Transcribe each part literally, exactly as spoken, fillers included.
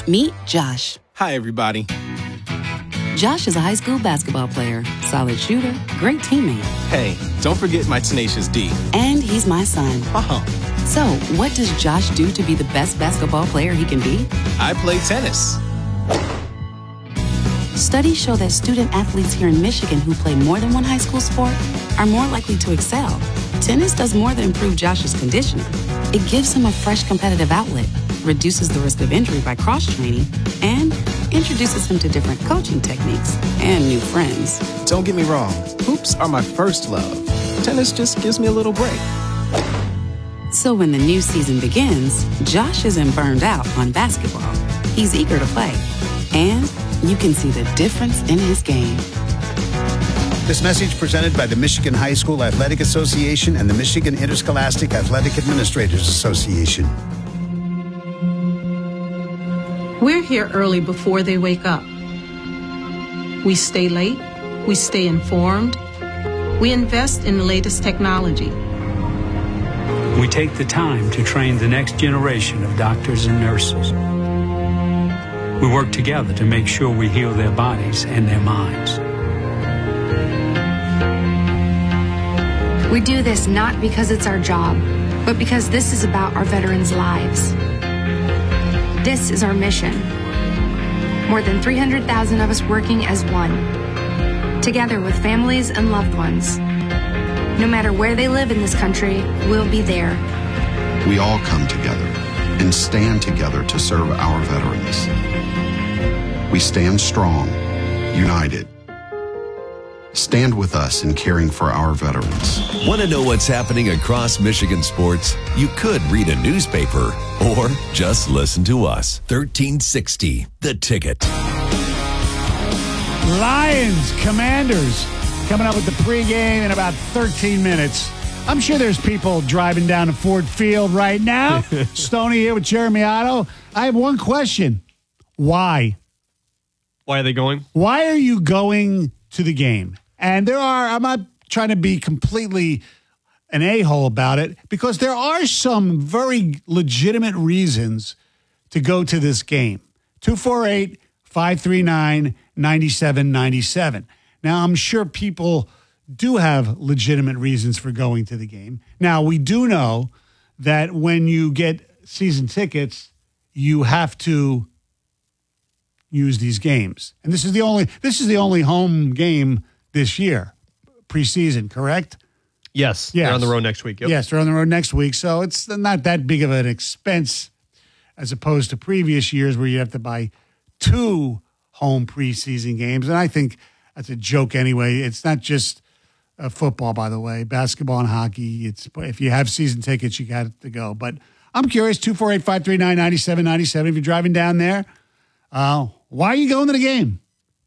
Meet Josh. Hi, everybody. Josh is a high school basketball player, solid shooter, great teammate. Hey, don't forget my tenacious D. And he's my son. Oh. So, what does Josh do to be the best basketball player he can be? I play tennis. Studies show that student athletes here in Michigan who play more than one high school sport are more likely to excel. Tennis does more than improve Josh's conditioning. It gives him a fresh competitive outlet, reduces the risk of injury by cross-training, and introduces him to different coaching techniques and new friends. Don't get me wrong, hoops are my first love. Tennis just gives me a little break. So when the new season begins, Josh isn't burned out on basketball. He's eager to play, and you can see the difference in his game. This message presented by the Michigan High School Athletic Association and the Michigan Interscholastic Athletic Administrators Association. We're here early before they wake up. We stay late. We stay informed. We invest in the latest technology. We take the time to train the next generation of doctors and nurses. We work together to make sure we heal their bodies and their minds. We do this not because it's our job, but because this is about our veterans' lives. This is our mission. More than three hundred thousand of us working as one, together with families and loved ones. No matter where they live in this country, we'll be there. We all come together and stand together to serve our veterans. We stand strong, united. Stand with us in caring for our veterans. Want to know what's happening across Michigan sports? You could read a newspaper or just listen to us. thirteen sixty, The Ticket. Lions, Commanders, coming up with the pregame in about thirteen minutes. I'm sure there's people driving down to Ford Field right now. Stoney here with Jeremy Otto. I have one question. Why? Why are they going? Why are you going to the game? And there are, I'm not trying to be completely an a-hole about it, because there are some very legitimate reasons to go to this game. two four eight, five three nine, nine seven nine seven. Now, I'm sure people do have legitimate reasons for going to the game. Now, we do know that when you get season tickets, you have to use these games. And this is the only this is the only home game this year, preseason, correct? Yes, yes. They're on the road next week. Yep. Yes, they're on the road next week. So it's not that big of an expense as opposed to previous years where you have to buy two home preseason games. And I think that's a joke anyway. It's not just uh, football, by the way. Basketball and hockey. It's if you have season tickets, you got to go. But I'm curious, two four eight, five three nine, nine seven nine seven. If you're driving down there, uh, why are you going to the game?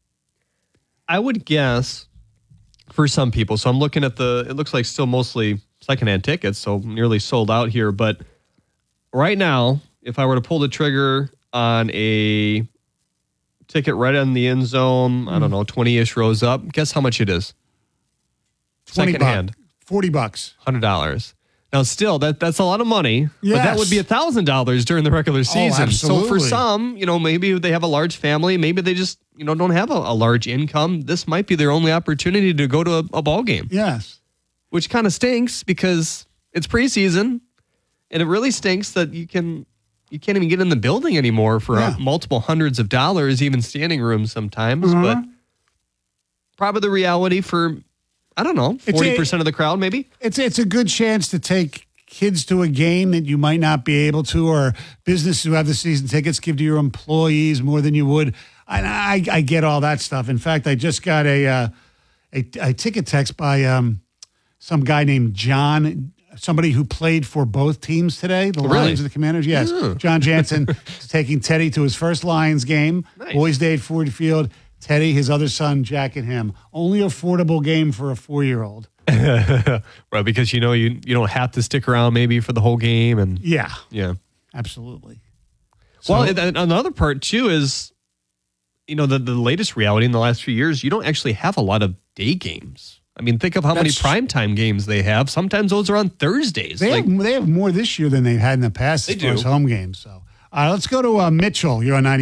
I would guess for some people. So I'm looking at the, it looks like still mostly secondhand tickets, so nearly sold out here. But right now, if I were to pull the trigger on a ticket right on the end zone, mm. I don't know, twenty-ish rows up, guess how much it is? Secondhand. forty bucks. one hundred dollars. Now, still, that that's a lot of money, yes. but that would be one thousand dollars during the regular season. Oh, absolutely. So for some, you know, maybe they have a large family, maybe they just, you know, don't have a, a large income. This might be their only opportunity to go to a, a ball game. Yes. Which kind of stinks because it's preseason, and it really stinks that you can you can't even get in the building anymore for yeah. multiple hundreds of dollars, even standing room sometimes. Uh-huh. But probably the reality for, I don't know, forty percent of the crowd maybe? It's it's a good chance to take kids to a game that you might not be able to, or businesses who have the season tickets give to your employees more than you would. And I, I get all that stuff. In fact, I just got a uh, a, a ticket text by um, some guy named John, somebody who played for both teams today, the oh, Lions really? and the Commanders. Yes, yeah. John Jansen is taking Teddy to his first Lions game. Nice. Boys Day at Ford Field. Teddy, his other son, Jack, and him. Only affordable game for a four-year-old. Right, because you know you, you don't have to stick around maybe for the whole game. And Yeah. Yeah. Absolutely. So, well, and another part, too, is, you know, the, the latest reality in the last few years, you don't actually have a lot of day games. I mean, think of how many primetime games they have. Sometimes those are on Thursdays. They, like, have, they have more this year than they've had in the past They as far do. as home games. So, all right, let's go to uh, Mitchell. You're on ninety.